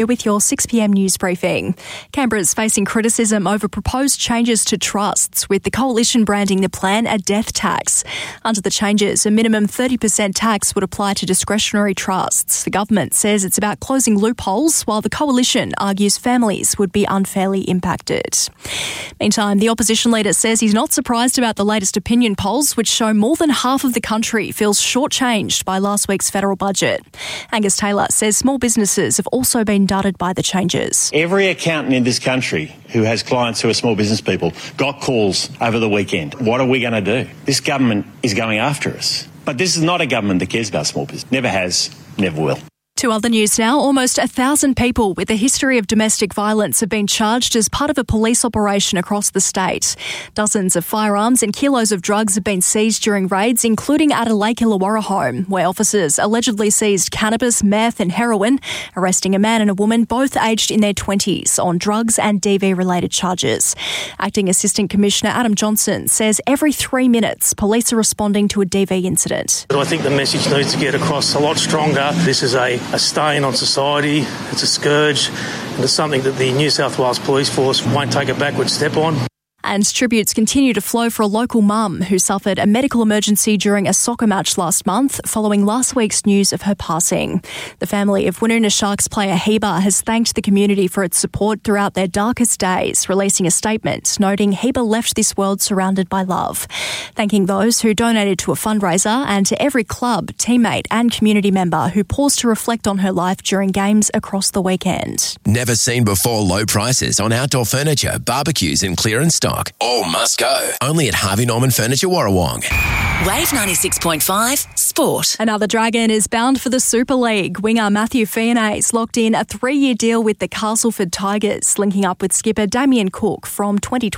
With your 6pm news briefing. Canberra's facing criticism over proposed changes to trusts, with the coalition branding the plan a death tax. Under the changes, a minimum 30% tax would apply to discretionary trusts. The government says it's about closing loopholes, while the coalition argues families would be unfairly impacted. Meantime, the opposition leader says he's not surprised about the latest opinion polls, which show more than half of the country feels shortchanged by last week's federal budget. Angus Taylor says small businesses have also been dudded by the changes. Every accountant in this country who has clients who are small business people got calls over the weekend. What are we going to do? This government is going after us. But this is not a government that cares about small business. Never has, never will. To other news now, almost 1,000 people with a history of domestic violence have been charged as part of a police operation across the state. Dozens of firearms and kilos of drugs have been seized during raids, including at a Lake Illawarra home, where officers allegedly seized cannabis, meth and heroin, arresting a man and a woman, both aged in their 20s, on drugs and DV-related charges. Acting Assistant Commissioner Adam Johnson says every 3 minutes, police are responding to a DV incident. I think the message needs to get across a lot stronger. This is a stain on society, it's a scourge, and it's something that the New South Wales Police Force won't take a backward step on. And tributes continue to flow for a local mum who suffered a medical emergency during a soccer match last month following last week's news of her passing. The family of Woonona Sharks player Heba has thanked the community for its support throughout their darkest days, releasing a statement noting Heba left this world surrounded by love. Thanking those who donated to a fundraiser and to every club, teammate and community member who paused to reflect on her life during games across the weekend. Never seen before low prices on outdoor furniture, barbecues and clearance stock. All must go. Only at Harvey Norman Furniture Warrawong. Wave 96.5 Sport. Another Dragon is bound for the Super League. Winger Matthew Fionnay's locked in a 3-year deal with the Castleford Tigers, linking up with skipper Damien Cook from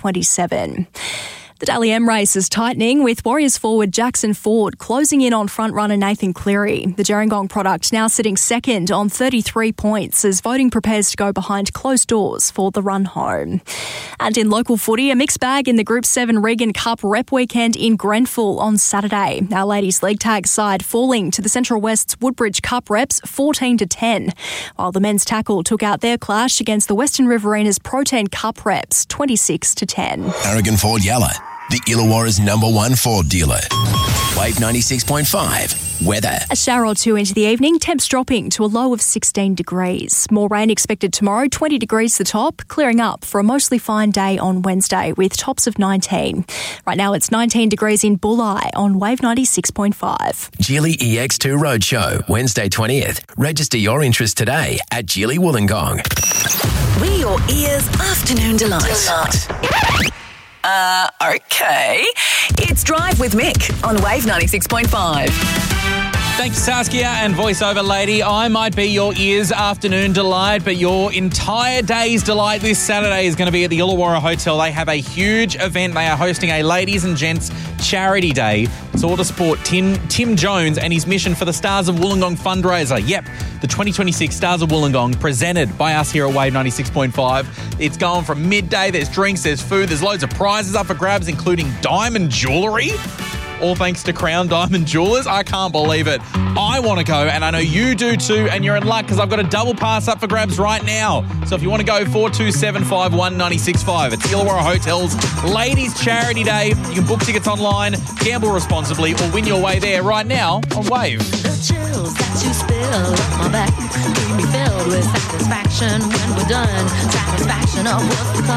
2027. The Dally M race is tightening, with Warriors forward Jackson Ford closing in on front-runner Nathan Cleary. The Gerringong product now sitting second on 33 points as voting prepares to go behind closed doors for the run home. And in local footy, a mixed bag in the Group 7 Regan Cup rep weekend in Grenfell on Saturday. Our ladies' league tag side falling to the Central West's Woodbridge Cup reps 14-10, while the men's tackle took out their clash against the Western Riverina's Protein Cup reps 26-10. Aragon Ford Yalla, the Illawarra's #1 Ford dealer. Wave 96.5 weather. A shower or two into the evening, temps dropping to a low of 16 degrees. More rain expected tomorrow, 20 degrees the top, clearing up for a mostly fine day on Wednesday with tops of 19. Right now it's 19 degrees in Bulli on Wave 96.5. Geely EX2 Roadshow, Wednesday 20th. Register your interest today at Geely Wollongong. We're your ears' afternoon delight. Okay. It's Drive with Mick on Wave 96.5. Thanks, Saskia and voiceover lady. I might be your ears' afternoon delight, but your entire day's delight this Saturday is going to be at the Illawarra Hotel. They have a huge event. They are hosting a ladies and gents charity day. It's all to support Tim Jones and his mission for the Stars of Wollongong fundraiser. Yep, the 2026 Stars of Wollongong, presented by us here at Wave 96.5. It's going from midday. There's drinks, there's food, there's loads of prizes up for grabs, including diamond jewellery. All thanks to Crown Diamond Jewellers. I can't believe it. I want to go, and I know you do too, and you're in luck because I've got a double pass up for grabs right now. So if you want to go, 4275196.5. It's Illawarra Hotel's Ladies Charity Day. You can book tickets online, gamble responsibly, or win your way there right now on Wave. The chills that you spill up my back leave me filled with satisfaction when we're done. Satisfaction of what's to come.